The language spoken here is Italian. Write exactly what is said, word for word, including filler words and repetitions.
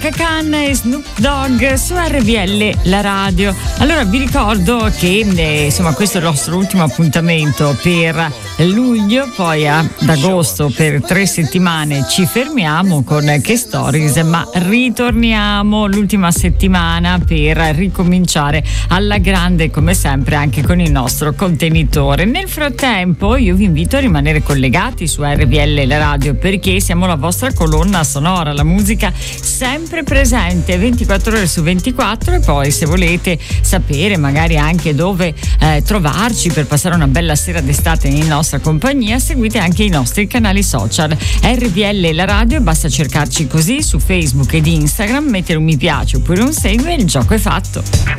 Chaka Khan e Snoop Dogg su R V L, la radio. Allora vi ricordo che eh, insomma questo è il nostro ultimo appuntamento per luglio, poi ad agosto per tre settimane ci fermiamo con Che Stories, ma ritorniamo l'ultima settimana per ricominciare alla grande come sempre anche con il nostro contenitore. Nel frattempo io vi invito a rimanere collegati su R V L, la radio, perché siamo la vostra colonna sonora, la musica sempre presente ventiquattro ore su ventiquattro. E poi se volete sapere magari anche dove eh, trovarci per passare una bella sera d'estate in nostra compagnia, seguite anche i nostri canali social R V L, la radio, e basta cercarci così su Facebook ed Instagram, mettere un mi piace oppure un segue e il gioco è fatto.